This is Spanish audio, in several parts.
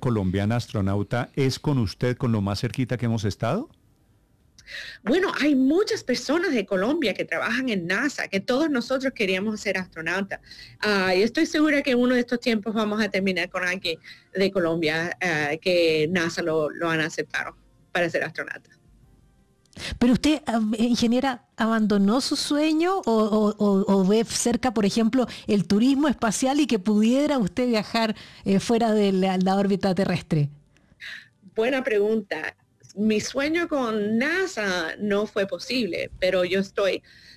colombiana astronauta es con usted, con lo más cerquita que hemos estado? Bueno, hay muchas personas de Colombia que trabajan en NASA, que todos nosotros queríamos ser astronautas. Y estoy segura que en uno de estos tiempos vamos a terminar con alguien de Colombia que NASA lo han aceptado para ser astronauta. Pero usted, ingeniera, ¿abandonó su sueño o ve cerca, por ejemplo, el turismo espacial y que pudiera usted viajar fuera de la órbita terrestre? Buena pregunta. Mi sueño con NASA no fue posible, pero yo estoy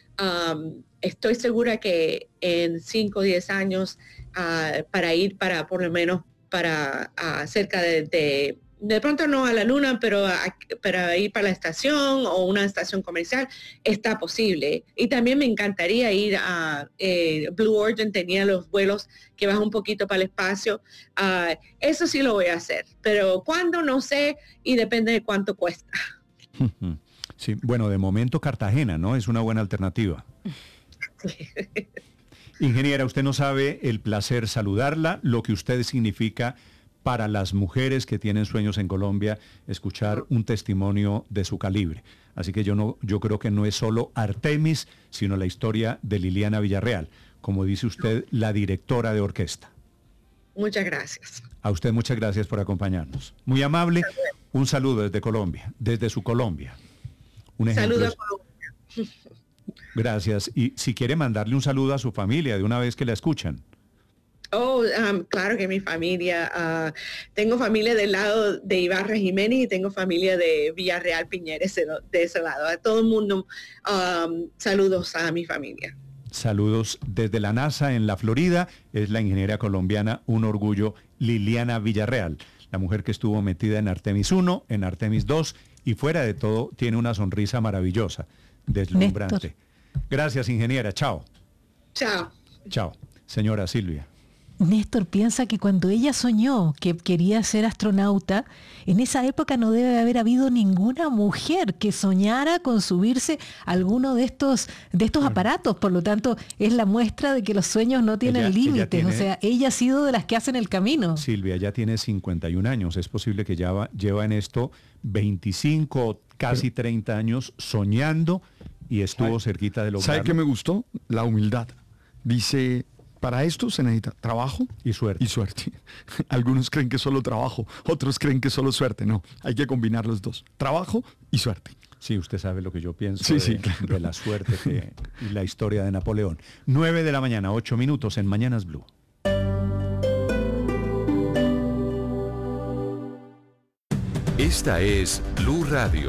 segura que en 5 o 10 años para ir por lo menos para cerca de pronto no a la luna, pero para ir para la estación o una estación comercial está posible. Y también me encantaría ir a Blue Origin, tenía los vuelos que bajan un poquito para el espacio. Eso sí lo voy a hacer, pero cuándo no sé y depende de cuánto cuesta. Sí, bueno, de momento Cartagena, ¿no? Es una buena alternativa. Sí. Ingeniera, usted no sabe el placer saludarla, lo que usted significa para las mujeres que tienen sueños en Colombia, escuchar un testimonio de su calibre. Así que yo creo que no es solo Artemis, sino la historia de Liliana Villarreal, como dice usted, la directora de orquesta. Muchas gracias. A usted muchas gracias por acompañarnos. Muy amable, un saludo desde Colombia, desde su Colombia. Un ejemplo. Saludo a Colombia. Gracias. Y si quiere mandarle un saludo a su familia de una vez que la escuchan. Claro que mi familia, tengo familia del lado de Ibarra Jiménez y tengo familia de Villarreal Piñeres de ese lado. A todo el mundo, saludos a mi familia. Saludos desde la NASA en la Florida, es la ingeniera colombiana, un orgullo, Liliana Villarreal, la mujer que estuvo metida en Artemis 1, en Artemis 2 y fuera de todo tiene una sonrisa maravillosa, deslumbrante. Néstor. Gracias, ingeniera, chao. Chao. Chao. Señora Silvia. Néstor piensa que cuando ella soñó que quería ser astronauta, en esa época no debe haber habido ninguna mujer que soñara con subirse a alguno de estos aparatos. Por lo tanto, es la muestra de que los sueños no tienen límites. O sea, ella ha sido de las que hacen el camino. Silvia ya tiene 51 años. Es posible que lleva en esto 25, casi 30 años soñando y estuvo cerquita de lograrlo. ¿Sabe qué me gustó? La humildad. Dice... Para esto se necesita trabajo y suerte. Algunos creen que solo trabajo, otros creen que solo suerte. No, hay que combinar los dos, trabajo y suerte. Sí, usted sabe lo que yo pienso claro. De la suerte y la historia de Napoleón. 9 de la mañana, 8 minutos en Mañanas Blue. Esta es Blue Radio.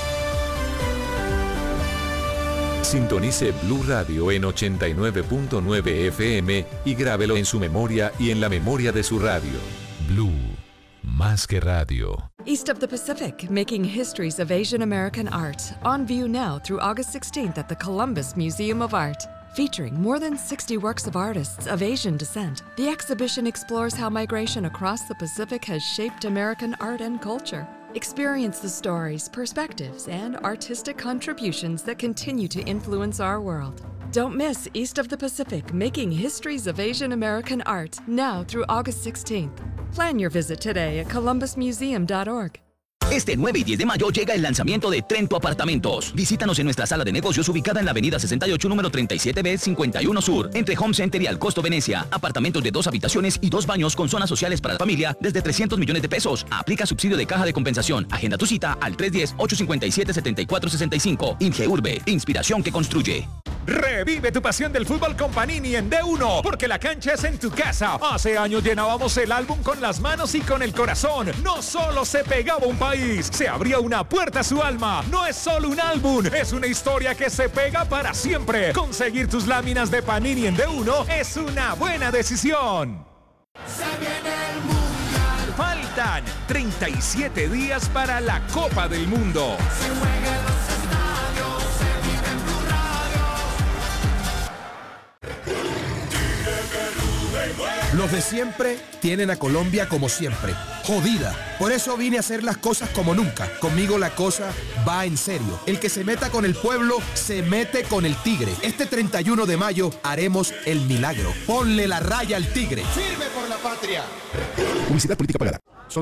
Sintonice Blue Radio en 89.9 FM y grábelo en su memoria y en la memoria de su radio. Blue, más que radio. East of the Pacific, making histories of Asian American art. On view now through August 16th at the Columbus Museum of Art. Featuring more than 60 works of artists of Asian descent, the exhibition explores how migration across the Pacific has shaped American art and culture. Experience the stories, perspectives, and artistic contributions that continue to influence our world. Don't miss East of the Pacific, Making Histories of Asian American Art, now through August 16th. Plan your visit today at columbusmuseum.org. Este 9 y 10 de mayo llega el lanzamiento de Trento Apartamentos. Visítanos en nuestra sala de negocios ubicada en la avenida 68, número 37B, 51 Sur, entre Home Center y Alcosto Venecia. Apartamentos de 2 habitaciones y 2 baños con zonas sociales para la familia desde 300 millones de pesos. Aplica subsidio de caja de compensación. Agenda tu cita al 310-857-7465. Ingeurbe, inspiración que construye. Revive tu pasión del fútbol con Panini en D1, porque la cancha es en tu casa. Hace años llenábamos el álbum con las manos y con el corazón. No solo se pegaba un país, se abría una puerta a su alma. No es solo un álbum, es una historia que se pega para siempre. Conseguir tus láminas de Panini en D1 es una buena decisión. Se viene el Mundial. Faltan 37 días para la Copa del Mundo. Se juega en los estadios, se vive en Blue Radio. Los de siempre tienen a Colombia como siempre, jodida. Por eso vine a hacer las cosas como nunca. Conmigo la cosa va en serio. El que se meta con el pueblo, se mete con el tigre. Este 31 de mayo haremos el milagro. Ponle la raya al tigre. Firme por la patria. Publicidad política pagada.